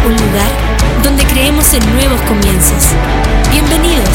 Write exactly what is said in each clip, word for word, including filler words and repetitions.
un lugar donde creemos en nuevos comienzos. Bienvenidos.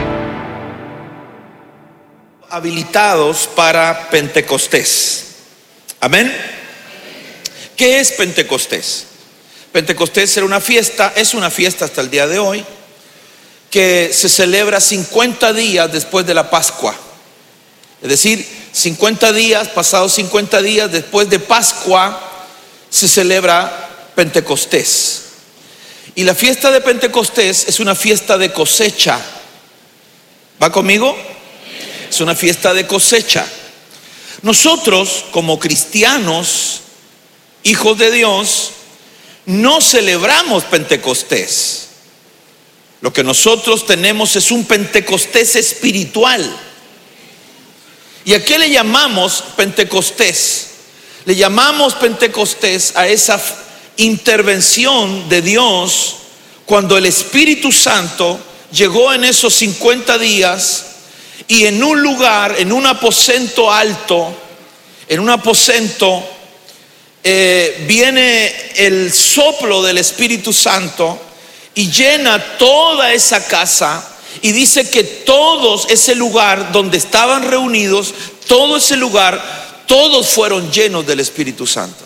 Habilitados para Pentecostés. Amén. ¿Qué es Pentecostés? Pentecostés era una fiesta, es una fiesta hasta el día de hoy, que se celebra cincuenta días después de la Pascua. Es decir, cincuenta días, pasados cincuenta días después de Pascua, se celebra Pentecostés. Y la fiesta de Pentecostés es una fiesta de cosecha. ¿Va conmigo? Es una fiesta de cosecha. Nosotros, como cristianos, hijos de Dios, no celebramos Pentecostés. Lo que nosotros tenemos es un Pentecostés espiritual. ¿Y a qué le llamamos Pentecostés? Le llamamos Pentecostés a esa intervención de Dios cuando el Espíritu Santo llegó en esos cincuenta días y en un lugar, en un aposento alto, en un aposento eh, viene el soplo del Espíritu Santo y llena toda esa casa. Y dice que todos ese lugar donde estaban reunidos, todo ese lugar, todos fueron llenos del Espíritu Santo.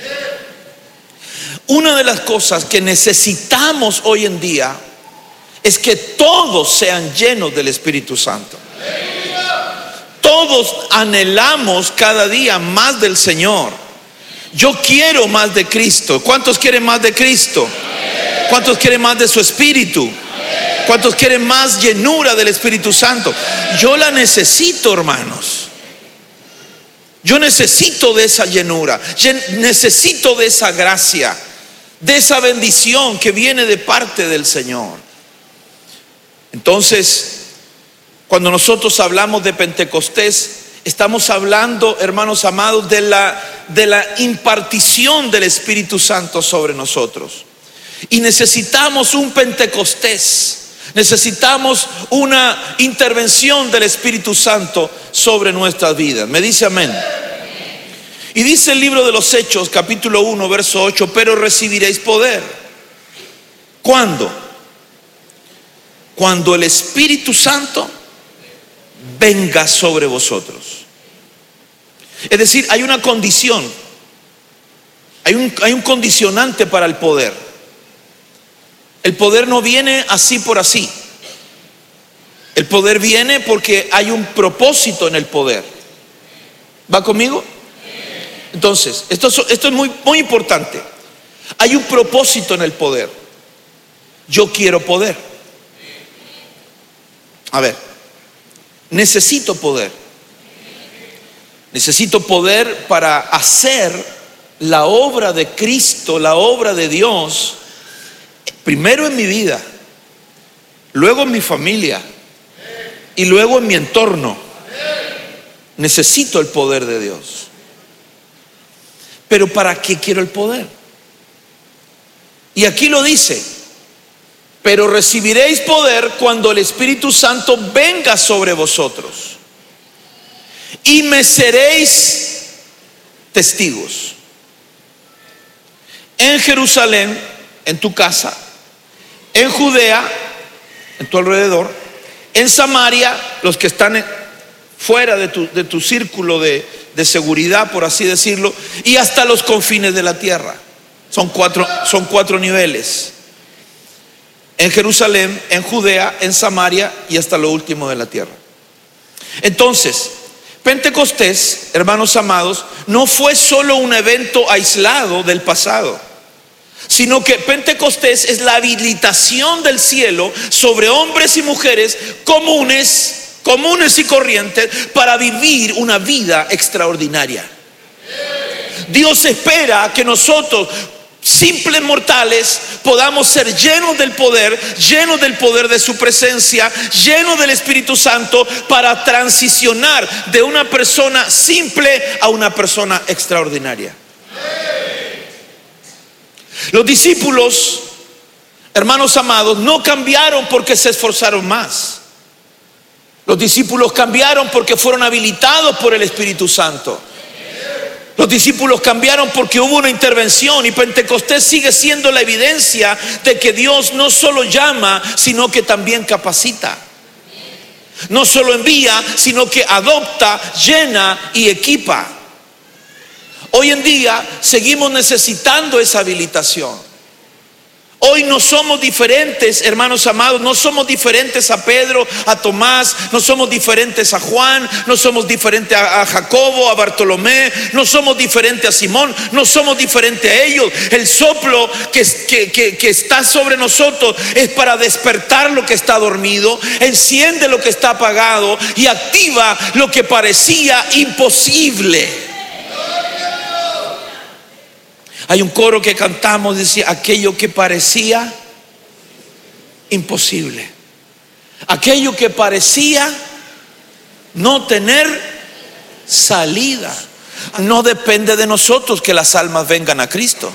Una de las cosas que necesitamos hoy en día es que todos sean llenos del Espíritu Santo. Todos anhelamos cada día más del Señor. Yo quiero más de Cristo. ¿Cuántos quieren más de Cristo? ¿Cuántos quieren más de su Espíritu? ¿Cuántos quieren más llenura del Espíritu Santo? Yo la necesito, hermanos. Yo necesito de esa llenura. Necesito de esa gracia, de esa bendición que viene de parte del Señor. Entonces, cuando nosotros hablamos de Pentecostés, estamos hablando, hermanos amados, de la, de la impartición del Espíritu Santo sobre nosotros. Y necesitamos un Pentecostés. Necesitamos una intervención del Espíritu Santo sobre nuestras vidas. Me dice amén. Y dice el libro de los Hechos, capítulo uno, verso ocho: pero recibiréis poder. ¿Cuándo? Cuando el Espíritu Santo venga sobre vosotros. Es decir, hay una condición. Hay un, hay un condicionante para el poder. El poder no viene así por así. El poder viene porque hay un propósito en el poder. ¿Va conmigo? Entonces, esto, esto es muy, muy importante. Hay un propósito en el poder. Yo quiero poder. A ver, necesito poder. Necesito poder para hacer la obra de Cristo, la obra de Dios. Primero en mi vida, luego en mi familia y luego en mi entorno. Necesito el poder de Dios. Pero ¿para qué quiero el poder? Y aquí lo dice: pero recibiréis poder cuando el Espíritu Santo venga sobre vosotros, y me seréis testigos en Jerusalén, en tu casa, en Judea, en tu alrededor, en Samaria, los que están en, fuera de tu, de tu círculo de, de seguridad, por así decirlo, y hasta los confines de la tierra. Son cuatro, son cuatro niveles: en Jerusalén, en Judea, en Samaria y hasta lo último de la tierra. Entonces, Pentecostés, hermanos amados, no fue solo un evento aislado del pasado, sino que Pentecostés es la habilitación del cielo sobre hombres y mujeres comunes, comunes y corrientes, para vivir una vida extraordinaria. Dios espera que nosotros, simples mortales, podamos ser llenos del poder, llenos del poder de su presencia, llenos del Espíritu Santo, para transicionar de una persona simple a una persona extraordinaria. Los discípulos, hermanos amados, no cambiaron porque se esforzaron más. Los discípulos cambiaron porque fueron habilitados por el Espíritu Santo. Los discípulos cambiaron porque hubo una intervención, y Pentecostés sigue siendo la evidencia de que Dios no solo llama, sino que también capacita. No solo envía, sino que adopta, llena y equipa. Hoy en día seguimos necesitando esa habilitación. Hoy no somos diferentes, hermanos amados, no somos diferentes a Pedro, a Tomás, no somos diferentes a Juan, no somos diferentes a, a Jacobo, a Bartolomé, no somos diferentes a Simón, no somos diferentes a ellos. El soplo que, que, que, que está sobre nosotros es para despertar lo que está dormido, enciende lo que está apagado y activa lo que parecía imposible. Hay un coro que cantamos, decía, aquello que parecía imposible, aquello que parecía no tener salida. No depende de nosotros que las almas vengan a Cristo.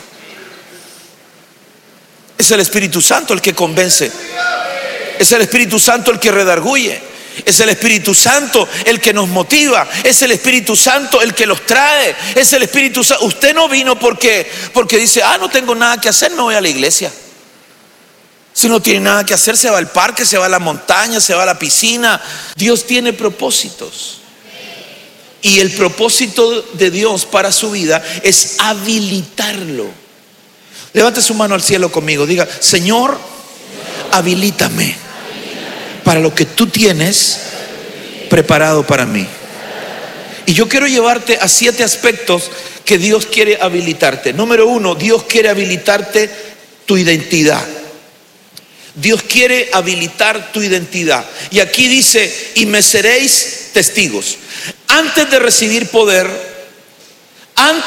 Es el Espíritu Santo el que convence. Es el Espíritu Santo el que redarguye. Es el Espíritu Santo el que nos motiva. Es el Espíritu Santo el que los trae. Es el Espíritu Santo. Usted no vino porque, porque dice, ah, no tengo nada que hacer, me voy a la iglesia. Si no tiene nada que hacer, se va al parque, se va a la montaña, se va a la piscina. Dios tiene propósitos. Y el propósito de Dios para su vida es habilitarlo. Levante su mano al cielo conmigo. Diga, Señor, habilítame para lo que tú tienes preparado para mí. Y yo quiero llevarte a siete aspectos que Dios quiere habilitarte. Número uno, Dios quiere habilitarte tu identidad. Dios quiere habilitar tu identidad. Y aquí dice, y me seréis testigos. Antes de recibir poder, antes